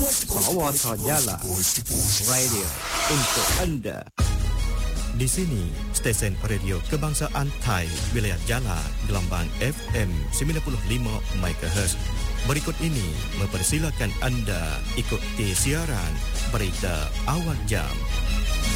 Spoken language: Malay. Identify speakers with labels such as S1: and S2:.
S1: Sawata Jala Radio untuk anda.
S2: Di sini, stesen radio kebangsaan Thai, wilayah Jala, gelombang FM 95 MHz. Berikut ini mempersilakan anda ikuti siaran berita awal jam.